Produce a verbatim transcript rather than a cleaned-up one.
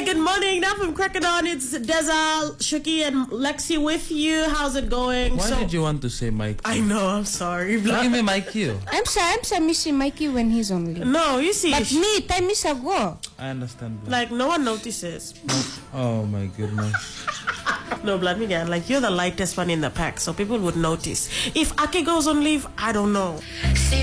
Hey, good morning. Now from Cracking On, it's Deza, Shuki, and Lexi with you. How's it going? Why so, did you want to say Mikey? I know, I'm sorry. Give me Mikey. I'm sorry, I'm sorry, missing Mikey when he's on leave. No, you see. But me, time is ago. I understand. Blood. Like, no one notices. Oh my goodness. No, blood me again. Like, you're the lightest one in the pack, so people would notice. If Ake goes on leave, I don't know.